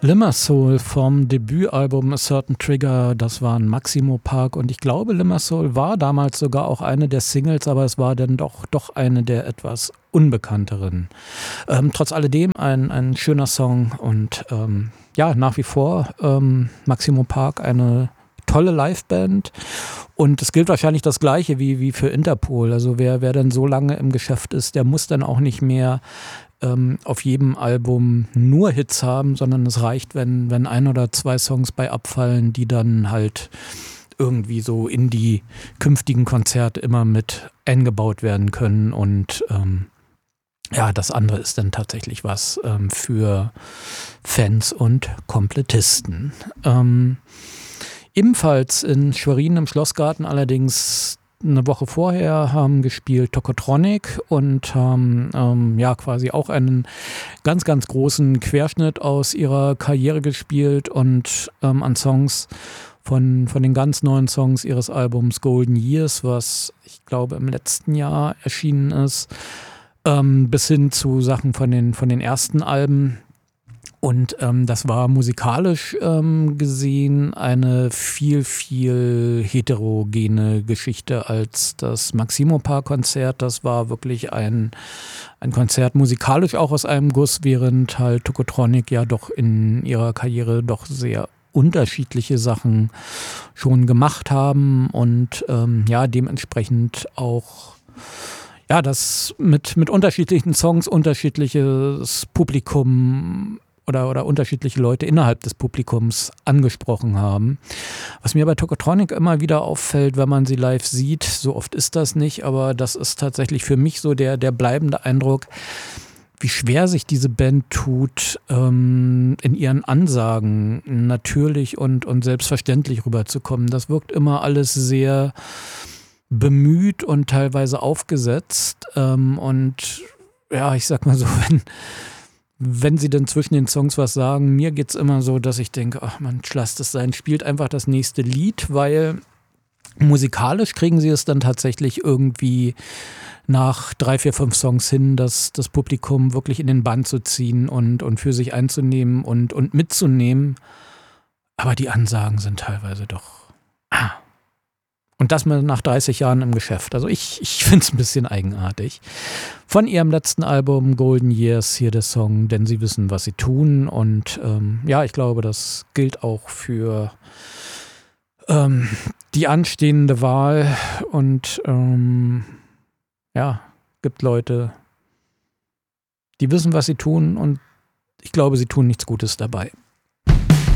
Limassol vom Debütalbum A Certain Trigger, das war ein Maximo Park und ich glaube, Limassol war damals sogar auch eine der Singles, aber es war dann doch eine der etwas unbekannteren. Trotz alledem ein schöner Song und ja, nach wie vor Maximo Park eine tolle Liveband und es gilt wahrscheinlich das Gleiche wie für Interpol. Also wer dann so lange im Geschäft ist, der muss dann auch nicht mehr auf jedem Album nur Hits haben, sondern es reicht, wenn ein oder zwei Songs bei abfallen, die dann halt irgendwie so in die künftigen Konzerte immer mit eingebaut werden können und ja, das andere ist dann tatsächlich was für Fans und Komplettisten. Ebenfalls in Schwerin im Schlossgarten, allerdings eine Woche vorher, haben gespielt Tokotronic und haben ja quasi auch einen ganz, ganz großen Querschnitt aus ihrer Karriere gespielt und an Songs von den ganz neuen Songs ihres Albums Golden Years, was ich glaube im letzten Jahr erschienen ist, bis hin zu Sachen von den ersten Alben. Und das war musikalisch gesehen eine viel, viel heterogene Geschichte als das Maximo Park Konzert. Das war wirklich ein Konzert musikalisch auch aus einem Guss, während halt Tokotronic ja doch in ihrer Karriere doch sehr unterschiedliche Sachen schon gemacht haben und ja, dementsprechend auch ja, das mit unterschiedlichen Songs unterschiedliches Publikum oder unterschiedliche Leute innerhalb des Publikums angesprochen haben. Was mir bei Tokotronic immer wieder auffällt, wenn man sie live sieht, so oft ist das nicht, aber das ist tatsächlich für mich so der bleibende Eindruck, wie schwer sich diese Band tut, in ihren Ansagen natürlich und selbstverständlich rüberzukommen. Das wirkt immer alles sehr bemüht und teilweise aufgesetzt. Und ja, ich sag mal so, wenn sie dann zwischen den Songs was sagen, mir geht's immer so, dass ich denke, ach Mensch, lasst es sein, spielt einfach das nächste Lied, weil musikalisch kriegen sie es dann tatsächlich irgendwie nach 3, 4, 5 Songs hin, das Publikum wirklich in den Bann zu ziehen und für sich einzunehmen und mitzunehmen. Aber die Ansagen sind teilweise doch... Und das mal nach 30 Jahren im Geschäft. Also ich finde es ein bisschen eigenartig. Von ihrem letzten Album Golden Years hier der Song, denn sie wissen, was sie tun. Und ja, ich glaube, das gilt auch für die anstehende Wahl. Und ja, gibt Leute, die wissen, was sie tun. Und ich glaube, sie tun nichts Gutes dabei.